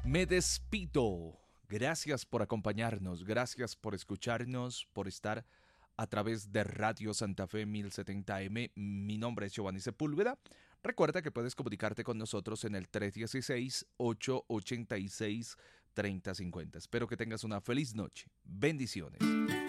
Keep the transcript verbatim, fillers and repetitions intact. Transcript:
Me despido. Gracias por acompañarnos, gracias por escucharnos, por estar a través de Radio Santa Fe mil setenta A M. Mi nombre es Giovanni Sepúlveda. Recuerda que puedes comunicarte con nosotros en el tres uno seis, ocho ocho seis, tres cero cinco cero. Espero que tengas una feliz noche. Bendiciones.